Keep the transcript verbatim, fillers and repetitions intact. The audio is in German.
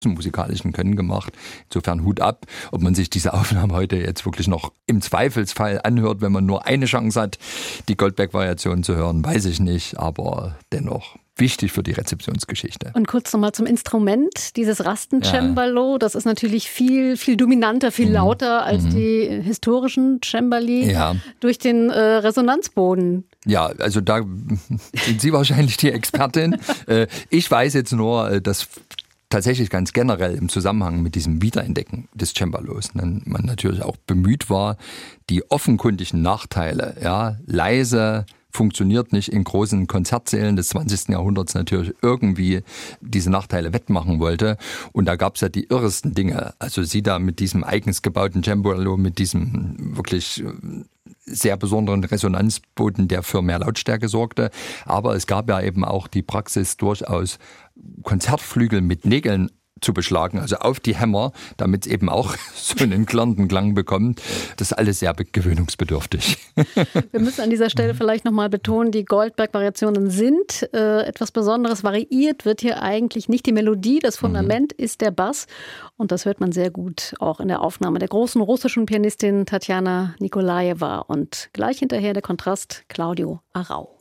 zum musikalischen Können gemacht. Insofern Hut ab. Ob man sich diese Aufnahme heute jetzt wirklich noch im Zweifelsfall anhört, wenn man nur eine Chance hat, die Goldberg-Variation zu hören, weiß ich nicht, aber dennoch wichtig für die Rezeptionsgeschichte. Und kurz nochmal zum Instrument, dieses Rastencembalo, ja. Das ist natürlich viel, viel dominanter, viel mhm. lauter als mhm. die historischen Cembali ja. durch den äh, Resonanzboden. Ja, also da sind Sie wahrscheinlich die Expertin. Ich weiß jetzt nur, dass tatsächlich ganz generell im Zusammenhang mit diesem Wiederentdecken des Cembalos man natürlich auch bemüht war, die offenkundigen Nachteile, ja, leise, funktioniert nicht in großen Konzertsälen des zwanzigsten Jahrhunderts natürlich irgendwie diese Nachteile wettmachen wollte. Und da gab es ja die irresten Dinge. Also sie da mit diesem eigens gebauten Cembalo, mit diesem wirklich sehr besonderen Resonanzboden, der für mehr Lautstärke sorgte. Aber es gab ja eben auch die Praxis, durchaus Konzertflügel mit Nägeln zu beschlagen, also auf die Hämmer, damit es eben auch so einen klirrenden Klang bekommt. Das ist alles sehr gewöhnungsbedürftig. Wir müssen an dieser Stelle vielleicht nochmal betonen, die Goldberg-Variationen sind äh, etwas Besonderes. Variiert wird hier eigentlich nicht die Melodie, das Fundament mhm. ist der Bass. Und das hört man sehr gut auch in der Aufnahme der großen russischen Pianistin Tatjana Nikolajewa. Und gleich hinterher der Kontrast Claudio Arrau.